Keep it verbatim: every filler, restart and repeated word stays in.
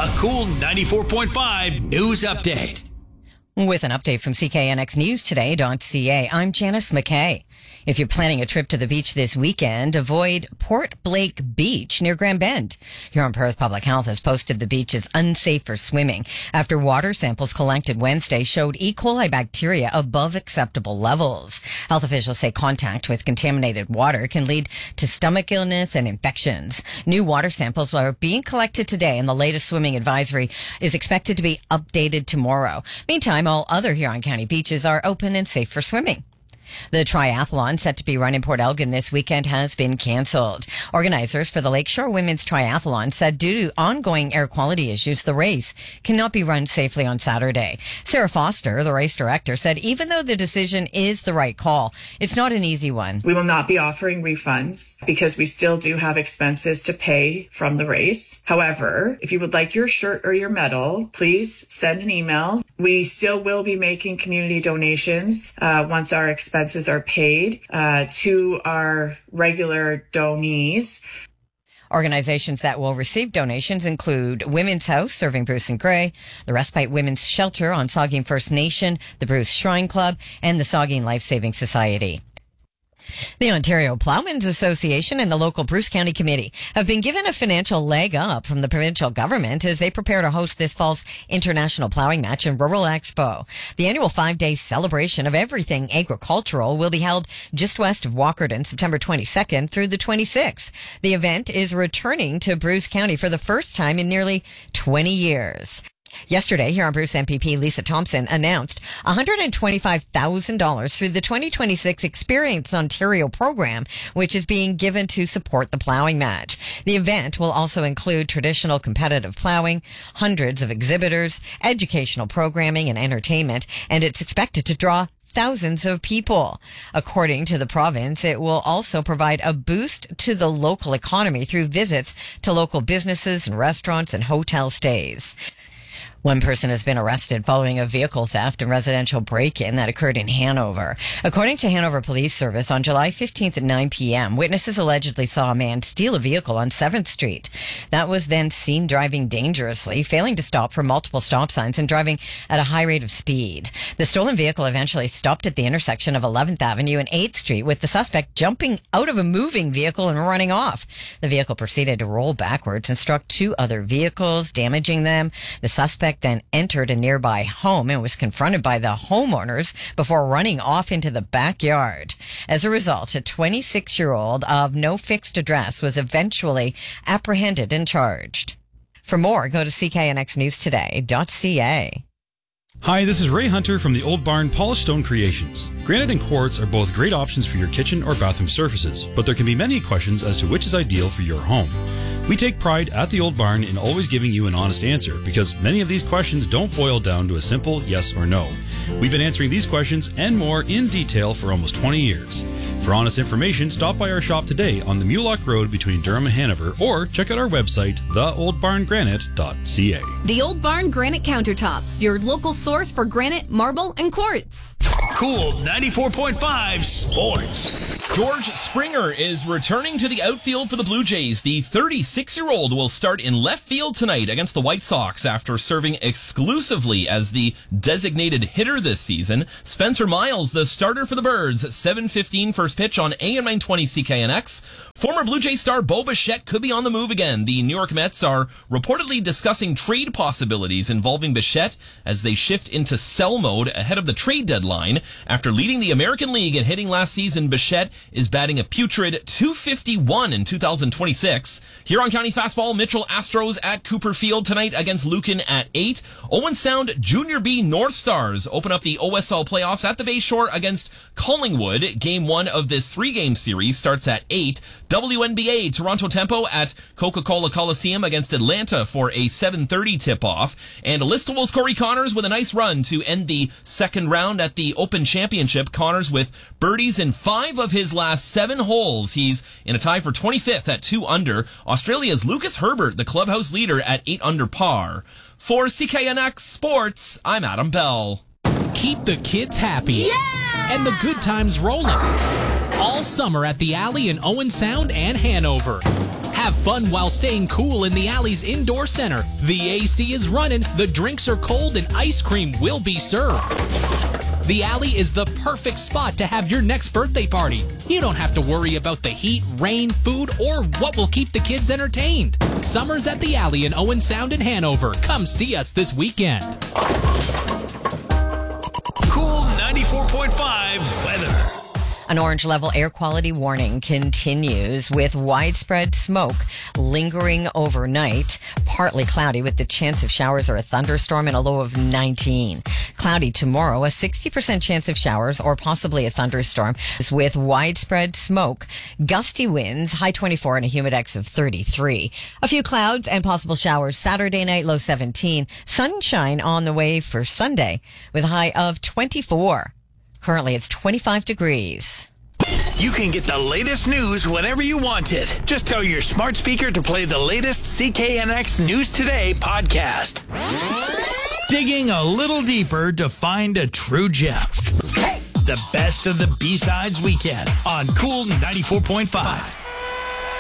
A Cool ninety-four point five news update. With an update from C K N X News Today dot C A, I'm Janice McKay. If you're planning a trip to the beach this weekend, avoid Port Blake Beach near Grand Bend. Huron Perth Public Health has posted the beach is unsafe for swimming after water samples collected Wednesday showed E. coli bacteria above acceptable levels. Health officials say contact with contaminated water can lead to stomach illness and infections. New water samples are being collected today, and the latest swimming advisory is expected to be updated tomorrow. Meantime, all other Huron County beaches are open and safe for swimming. The triathlon set to be run in Port Elgin this weekend has been canceled. Organizers for the Lakeshore Women's Triathlon said due to ongoing air quality issues, the race cannot be run safely on Saturday. Sarah Foster, the race director, said even though the decision is the right call, it's not an easy one. We will not be offering refunds because we still do have expenses to pay from the race. However, if you would like your shirt or your medal, please send an email. We still will be making community donations uh, once our expenses are paid uh, to our regular donees. Organizations that will receive donations include Women's House serving Bruce and Gray, the Respite Women's Shelter on Saugeen First Nation, the Bruce Shrine Club, and the Saugeen Life Saving Society. The Ontario Ploughmen's Association and the local Bruce County Committee have been given a financial leg up from the provincial government as they prepare to host this fall's International Ploughing Match and Rural Expo. The annual five-day celebration of everything agricultural will be held just west of Walkerton September twenty-second through the twenty-sixth. The event is returning to Bruce County for the first time in nearly twenty years. Yesterday, Huron Bruce M P P Lisa Thompson announced one hundred twenty-five thousand dollars through the twenty twenty-six Experience Ontario program, which is being given to support the ploughing match. The event will also include traditional competitive ploughing, hundreds of exhibitors, educational programming, and entertainment, and it's expected to draw thousands of people. According to the province, it will also provide a boost to the local economy through visits to local businesses and restaurants and hotel stays. One person has been arrested following a vehicle theft and residential break-in that occurred in Hanover. According to Hanover Police Service, on July fifteenth at nine p.m., witnesses allegedly saw a man steal a vehicle on seventh Street. That was then seen driving dangerously, failing to stop for multiple stop signs and driving at a high rate of speed. The stolen vehicle eventually stopped at the intersection of eleventh Avenue and eighth Street, with the suspect jumping out of a moving vehicle and running off. The vehicle proceeded to roll backwards and struck two other vehicles, damaging them. The suspect then entered a nearby home and was confronted by the homeowners before running off into the backyard. As a result, a twenty-six-year-old of no fixed address was eventually apprehended and charged. For more, go to C K N X News Today dot C A. Hi, this is Ray Hunter from the Old Barn Polished Stone Creations. Granite and quartz are both great options for your kitchen or bathroom surfaces, but there can be many questions as to which is ideal for your home. We take pride at the Old Barn in always giving you an honest answer, because many of these questions don't boil down to a simple yes or no. We've been answering these questions and more in detail for almost twenty years. For honest information, stop by our shop today on the Mulock Road between Durham and Hanover, or check out our website, the old barn granite dot C A. The Old Barn Granite Countertops, your local source for granite, marble, and quartz. Cool ninety-four point five Sports. George Springer is returning to the outfield for the Blue Jays. The thirty-six-year-old will start in left field tonight against the White Sox after serving exclusively as the designated hitter this season. Spencer Miles, the starter for the Birds, seven fifteen first pitch on A M nine twenty C K N X. Former Blue Jay star Bo Bichette could be on the move again. The New York Mets are reportedly discussing trade possibilities involving Bichette as they shift into sell mode ahead of the trade deadline. After leading the American League and hitting last season, Bichette is batting a putrid two fifty-one in two thousand twenty-six. Huron County Fastball, Mitchell Astros at Cooper Field tonight against Lucan at eight. Owen Sound Junior B North Stars open up the O S L playoffs at the Bayshore against Collingwood. Game one of this three-game series starts at eight. W N B A Toronto Tempo at Coca-Cola Coliseum against Atlanta for a seven thirty tip-off. And Listable's Corey Connors with a nice run to end the second round at the Open Championship. Connors with birdies in five of his last seven holes. He's in a tie for twenty-fifth at two under. Australia's Lucas Herbert, the clubhouse leader, at eight under par. For C K N X Sports, I'm Adam Bell. Keep the kids happy. Yeah! And the good times rolling. All summer at the Alley in Owen Sound and Hanover. Have fun while staying cool in the Alley's indoor center. The A C is running, the drinks are cold, and ice cream will be served. The Alley is the perfect spot to have your next birthday party. You don't have to worry about the heat, rain, food, or what will keep the kids entertained. Summer's at the Alley in Owen Sound in Hanover. Come see us this weekend. Cool ninety-four point five weather. An orange level air quality warning continues with widespread smoke lingering overnight. Partly cloudy with the chance of showers or a thunderstorm and a low of nineteen. Cloudy tomorrow, a sixty percent chance of showers or possibly a thunderstorm with widespread smoke. Gusty winds, high twenty-four and a humidex of thirty-three. A few clouds and possible showers Saturday night, low seventeen. Sunshine on the way for Sunday with a high of twenty-four. Currently, it's twenty-five degrees. You can get the latest news whenever you want it. Just tell your smart speaker to play the latest C K N X News Today podcast. Digging a little deeper to find a true gem. The best of the B-Sides weekend on Cool ninety-four point five.